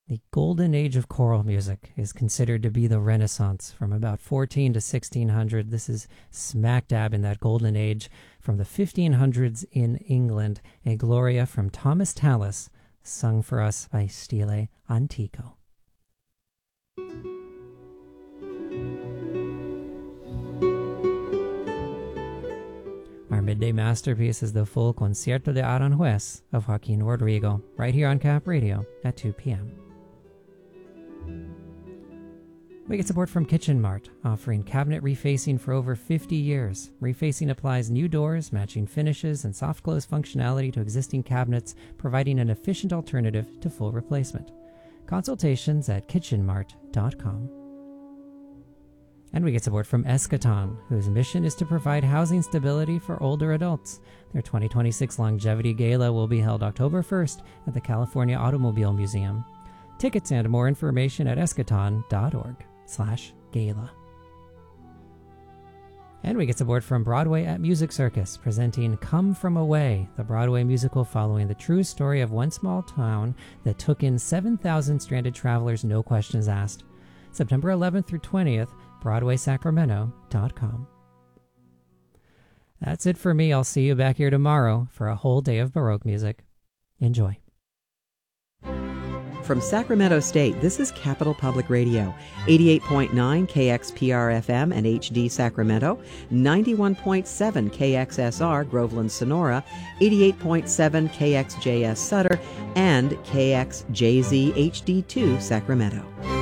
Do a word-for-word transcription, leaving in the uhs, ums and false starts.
The golden age of choral music is considered to be the Renaissance from about fourteen to sixteen hundred. This is smack dab in that golden age. From the fifteen hundreds in England, a Gloria from Thomas Tallis, sung for us by Stile Antico. Our midday masterpiece is the full Concierto de Aranjuez of Joaquin Rodrigo, right here on Cap Radio at two p.m. We get support from Kitchen Mart, offering cabinet refacing for over fifty years. Refacing applies new doors, matching finishes, and soft close functionality to existing cabinets, providing an efficient alternative to full replacement. Consultations at kitchen mart dot com. And we get support from Eschaton, whose mission is to provide housing stability for older adults. Their twenty twenty-six Longevity Gala will be held October first at the California Automobile Museum. Tickets and more information at eschaton dot org slash gala. And we get support from Broadway at Music Circus, presenting Come From Away, the Broadway musical following the true story of one small town that took in seven thousand stranded travelers, no questions asked. September eleventh through twentieth, broadway sacramento dot com. That's it for me. I'll see you back here tomorrow for a whole day of Baroque music. Enjoy. From Sacramento State, this is Capital Public Radio, eighty-eight point nine K X P R F M and H D Sacramento, ninety-one point seven K X S R Groveland Sonora, eighty-eight point seven K X J S Sutter, and K X J Z H D two Sacramento.